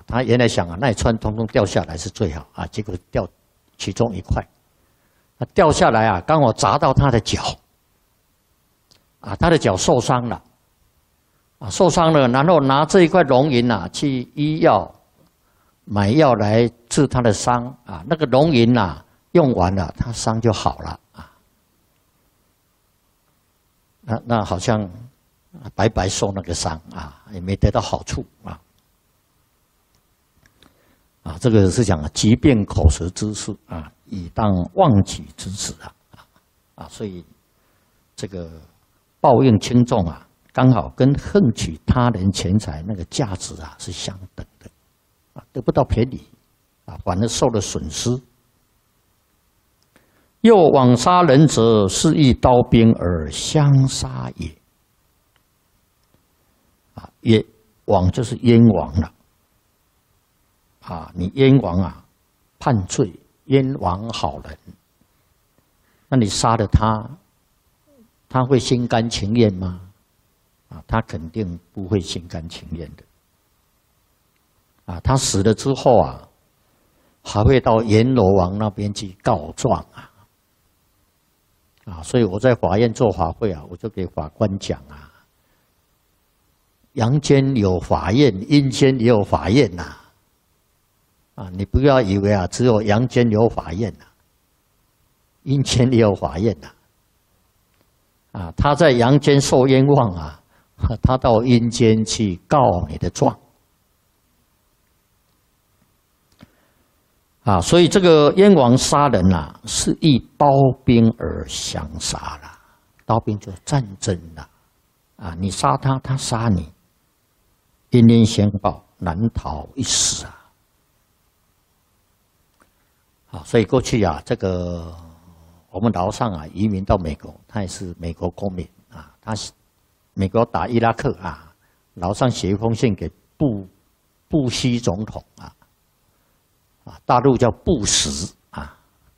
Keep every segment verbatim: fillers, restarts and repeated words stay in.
啊，他原来想啊，那一串通通掉下来是最好啊，结果掉其中一块，那掉下来啊，刚好砸到他的脚，啊，他的脚受伤了，啊，受伤了，然后拿这一块龙银啊去医药买药来治他的伤啊，那个龙银啊用完了，他伤就好了啊，那那好像白白受那个伤啊，也没得到好处啊。啊，这个是讲疾病口舌之事啊，以当忘己之耻啊，啊，所以这个报应轻重啊，刚好跟横取他人钱财那个价值啊是相等的，啊，得不到便宜，啊，反而受了损失。又枉杀人者，是以刀兵而相杀也。啊，也枉就是冤枉了。啊，你冤枉啊，判罪冤枉好人，那你杀了他，他会心甘情愿吗？啊，他肯定不会心甘情愿的。啊，他死了之后啊，还会到阎罗王那边去告状啊。啊，所以我在法院做法会啊，我就给法官讲啊，阳间有法院，阴间也有法院呐。啊，你不要以为啊，只有阳间有法院呐，阴间也有法院呐。啊，他在阳间受冤枉啊，他到阴间去告你的状。啊，所以这个冤枉杀人呐、啊，是以刀兵而相杀了。刀兵就是战争了。啊，你杀他，他杀你，冤冤相报，难逃一死啊。啊，所以过去啊，这个我们老上啊移民到美国，他也是美国公民啊，他美国打伊拉克啊，老上写一封信给布布希总统啊，啊，大陆叫布什啊，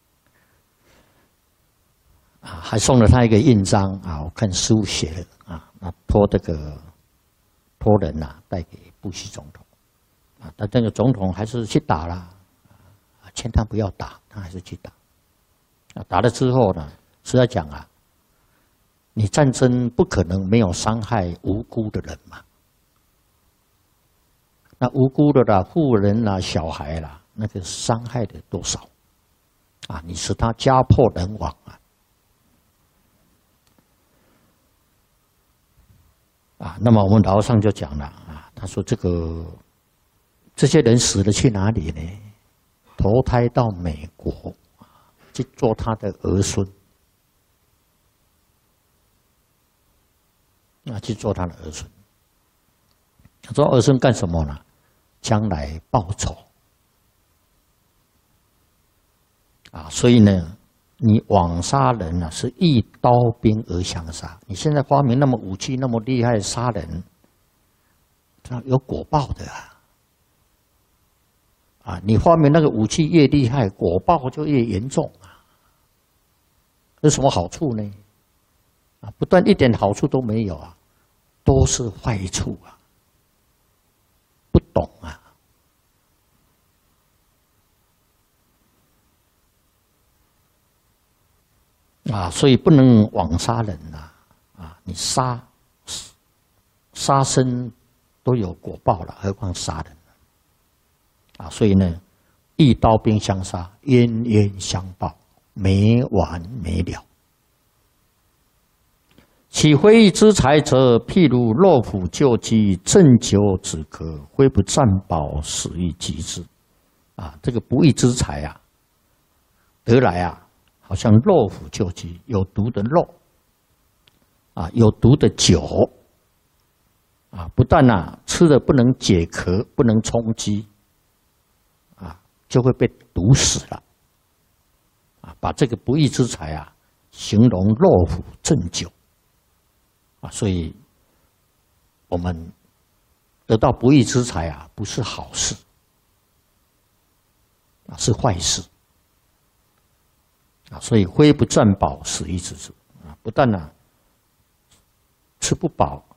啊，还送了他一个印章啊，我看书写了啊，那托这个托人呐、啊、带给布希总统啊，但这个总统还是去打了。劝他不要打，他还是去打。啊，打了之后呢，实在讲啊，你战争不可能没有伤害无辜的人嘛。那无辜的啦，妇人啦、小孩啦，那个伤害的多少？啊，你使他家破人亡啊！啊，那么我们老上就讲了啊，他说这个这些人死了去哪里呢？投胎到美国，去做他的儿孙，啊，去做他的儿孙。做儿孙干什么呢？将来报仇。啊，所以呢，你枉杀人啊，是以刀兵而相杀。你现在发明那么武器那么厉害，杀人，这有果报的啊。啊，你发明那个武器越厉害，果报就越严重啊！有什么好处呢？啊，不但一点好处都没有啊，都是坏处啊！不懂啊！啊，所以不能枉杀人呐！啊，你杀杀生都有果报了，何况杀人？啊，所以呢，以刀兵相杀，冤冤相报，没完没了。其非义之财者，譬如肉虎救鸡，鸩酒止渴，非不占饱，死于极之。啊，这个不义之财啊，得来啊，好像肉虎救鸡，有毒的肉，啊，有毒的酒，啊，不但啊吃了不能解渴，不能充饥。就会被毒死了，啊！把这个不义之财啊，形容肉虎鸩酒，啊！所以，我们得到不义之财啊，不是好事，啊，是坏事，啊！所以非不占饱，死于之之，啊！不但呢、啊、吃不饱，